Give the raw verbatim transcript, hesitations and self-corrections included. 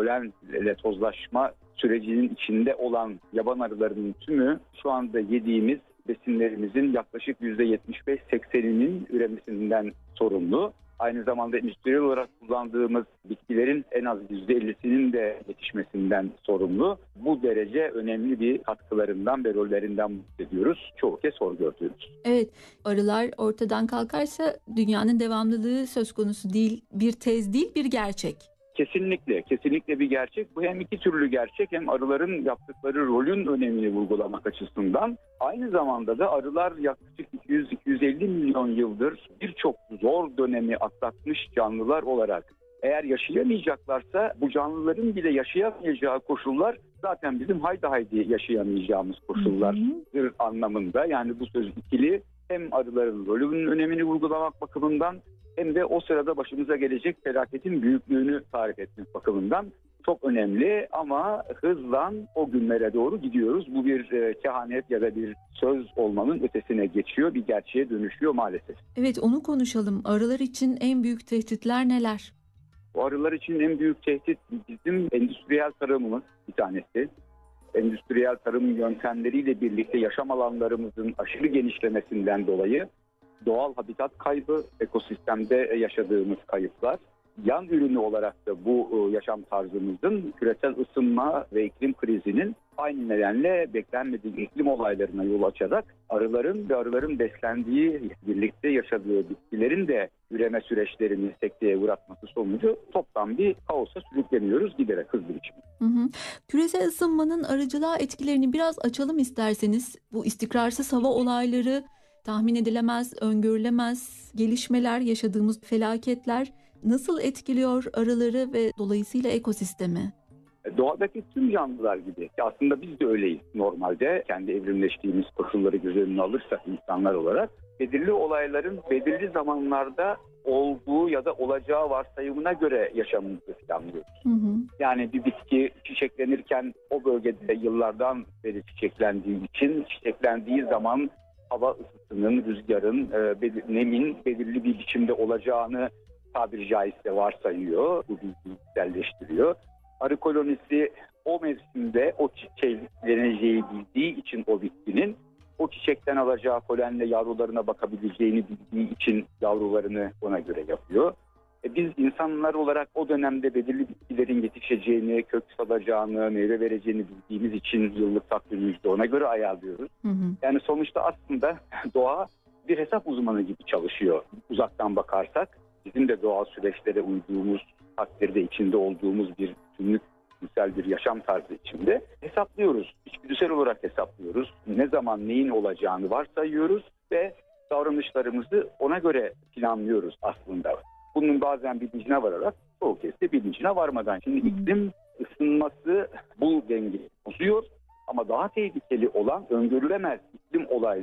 polenle tozlaşma sürecinin içinde olan yaban arılarının tümü şu anda yediğimiz besinlerimizin yaklaşık yüzde yetmiş beş sekseninin üremesinden sorumlu. Aynı zamanda endüstriyel olarak kullandığımız bitkilerin en az yüzde ellisinin de yetişmesinden sorumlu. Bu derece önemli bir katkılarından ve rollerinden bahsediyoruz. Çoğu kez hor gördüğümüz. Evet, arılar ortadan kalkarsa dünyanın devamlılığı söz konusu değil, bir tez değil, bir gerçek. Kesinlikle, kesinlikle bir gerçek. Bu hem iki türlü gerçek, hem arıların yaptıkları rolün önemini vurgulamak açısından. Aynı zamanda da arılar yaklaşık iki yüz iki yüz elli milyon yıldır birçok zor dönemi atlatmış canlılar olarak eğer yaşayamayacaklarsa bu canlıların bile yaşayamayacağı koşullar zaten bizim haydi haydi yaşayamayacağımız koşullardır anlamında. Yani bu söz ikili, hem arıların rolünün önemini vurgulamak bakımından hem de o sırada başımıza gelecek felaketin büyüklüğünü tarif etmek bakımından çok önemli, ama hızla o günlere doğru gidiyoruz. Bu bir e, kehanet ya da bir söz olmanın ötesine geçiyor, bir gerçeğe dönüşüyor maalesef. Evet, onu konuşalım. Arılar için en büyük tehditler neler? Bu arılar için en büyük tehdit bizim endüstriyel tarımımız bir tanesi. Endüstriyel tarım yöntemleriyle birlikte yaşam alanlarımızın aşırı genişlemesinden dolayı doğal habitat kaybı, ekosistemde yaşadığımız kayıplar. Yan ürünü olarak da bu yaşam tarzımızın küresel ısınma ve iklim krizinin aynı nedenle beklenmedik iklim olaylarına yol açarak arıların ve arıların beslendiği, birlikte yaşadığı bitkilerin de üreme süreçlerini sekteye uğratması sonucu toplam bir kaosa sürükleniyoruz giderek hızlı biçimde. Hı hı. Küresel ısınmanın arıcılığa etkilerini biraz açalım isterseniz. Bu istikrarsız hava olayları, tahmin edilemez, öngörülemez gelişmeler, yaşadığımız felaketler nasıl etkiliyor arıları ve dolayısıyla ekosistemi? Doğadaki tüm canlılar gibi. Aslında biz de öyleyiz normalde. Kendi evrimleştiğimiz koşulları göz önüne alırsak insanlar olarak belirli olayların belirli zamanlarda olduğu ya da olacağı varsayımına göre yaşamımızı planlıyoruz. Hı hı. Yani bir bitki çiçeklenirken o bölgede yıllardan beri çiçeklendiği için çiçeklendiği zaman hava ısısının, rüzgarın, nemin belirli bir biçimde olacağını tabiri caizse varsayıyor. Bu bilgiyi güzelleştiriyor. Arı kolonisi o mevsimde o çiçekleneceği bildiği için o bitkinin o çiçekten alacağı polenle yavrularına bakabileceğini bildiği için yavrularını ona göre yapıyor. E biz insanlar olarak o dönemde belirli bitkilerin yetişeceğini, kök salacağını, meyve vereceğini bildiğimiz için yıllık takvimimizi de ona göre ayarlıyoruz. Hı hı. Yani sonuçta aslında doğa bir hesap uzmanı gibi çalışıyor uzaktan bakarsak. Bizim de doğal süreçlere uyduğumuz takdirde içinde olduğumuz bir bütünlük, güzel bir yaşam tarzı içinde hesaplıyoruz. İçgüdüsel olarak hesaplıyoruz. Ne zaman neyin olacağını varsayıyoruz ve davranışlarımızı ona göre planlıyoruz aslında. Bunun bazen bilincine vararak, çoğu kez de bilincine varmadan. Şimdi iklim ısınması bu dengeyi bozuyor, ama daha tehlikeli olan öngörülemez iklim olayları.